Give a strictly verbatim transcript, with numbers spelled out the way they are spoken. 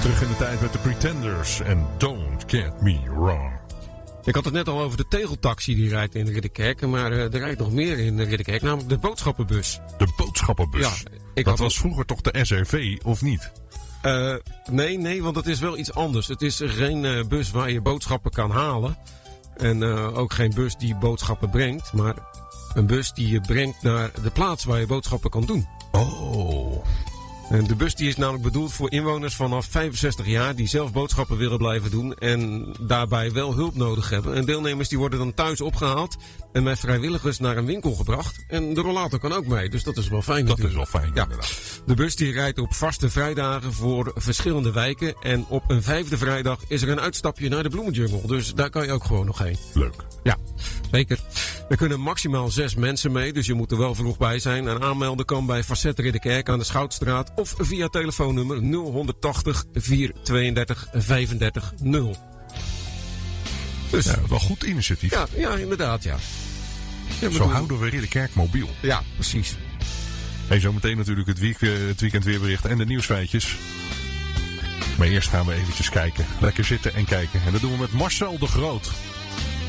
Terug in de tijd met de Pretenders en Don't Get Me Wrong. Ik had het net al over de tegeltaxi die rijdt in Ridderkerk. Maar uh, er rijdt nog meer in Ridderkerk, namelijk de boodschappenbus. De boodschappenbus? Ja, ik dat had was vroeger toch de S R V, of niet? Uh, nee, nee, want het is wel iets anders. Het is geen uh, bus waar je boodschappen kan halen. En uh, ook geen bus die boodschappen brengt. Maar een bus die je brengt naar de plaats waar je boodschappen kan doen. Oh. En de bus die is namelijk bedoeld voor inwoners vanaf vijfenzestig jaar die zelf boodschappen willen blijven doen en daarbij wel hulp nodig hebben. En deelnemers die worden dan thuis opgehaald en met vrijwilligers naar een winkel gebracht. En de rollator kan ook mee, dus dat is wel fijn. Dat natuurlijk. is wel fijn, ja. inderdaad. De bus die rijdt op vaste vrijdagen voor verschillende wijken. En op een vijfde vrijdag is er een uitstapje naar de Bloemenjungle. Dus daar kan je ook gewoon nog heen. Leuk. Ja, zeker. Er kunnen maximaal zes mensen mee, dus je moet er wel vroeg bij zijn. En aanmelden kan bij Facet Ridderkerk aan de Schoutstraat of via telefoonnummer nul honderdtachtig vierhonderdtweeëndertig vijfendertig nul. Dus, ja, wel goed initiatief. Ja, ja inderdaad, ja. ja Zo houden we Ridderkerk mobiel. Ja, precies. Hey, zometeen natuurlijk het, week, het weekend weerbericht en de nieuwsfeitjes. Maar eerst gaan we eventjes kijken. Lekker zitten en kijken. En dat doen we met Marcel de Groot.